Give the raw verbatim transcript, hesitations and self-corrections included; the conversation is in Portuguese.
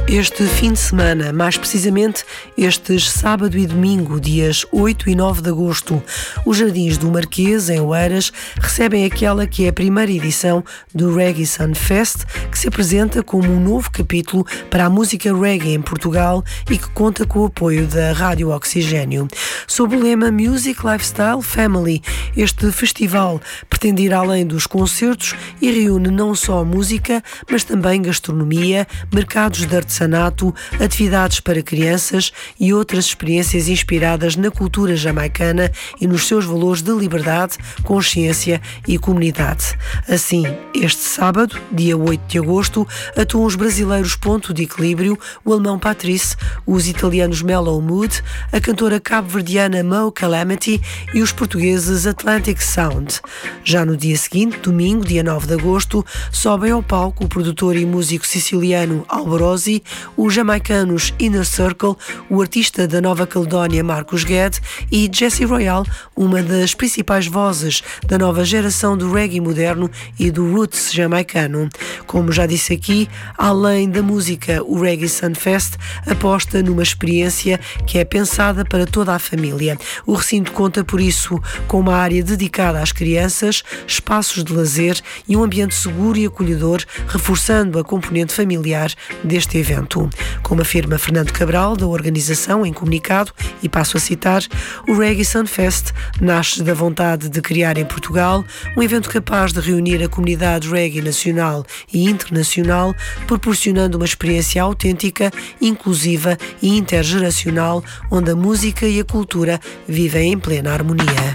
Este fim de semana, mais precisamente estes sábado e domingo, dias oito e nove de agosto, os Jardins do Marquês, em Oeiras, recebem aquela que é a primeira edição do Reggae Sunfest, que se apresenta como um novo capítulo para a música reggae em Portugal e que conta com o apoio da Rádio Oxigênio. Sob o lema Music, Lifestyle, Family, este festival pretende ir além dos concertos e reúne não só música, mas também gastronomia, mercados de artesanato, atividades para crianças e outras experiências inspiradas na cultura jamaicana e nos seus valores de liberdade, consciência e comunidade. Assim, este sábado, dia oito de agosto, atuam os brasileiros Ponto de Equilíbrio, o alemão Patrice, os italianos Mellow Mood, a cantora cabo-verdiana Mo Calamity e os portugueses Atlantic Sound. Já no dia seguinte, domingo, dia nove de agosto, sobem ao palco o produtor e músico siciliano Alborosi, os jamaicanos Inner Circle, o artista da Nova Caledónia Marcos Guedes e Jessie Royal, uma das principais vozes da nova geração do reggae moderno e do roots jamaicano. Como já disse aqui, além da música, o Reggae Sunfest aposta numa experiência que é pensada para toda a família. O recinto conta, por isso, com uma área dedicada às crianças, espaços de lazer e um ambiente seguro e acolhedor, reforçando a componente familiar deste evento. Como afirma Fernando Cabral, da organização, em comunicado, e passo a citar, o Reggae Sunfest nasce da vontade de criar em Portugal um evento capaz de reunir a comunidade reggae nacional e internacional, proporcionando uma experiência autêntica, inclusiva e intergeracional, onde a música e a cultura vivem em plena harmonia.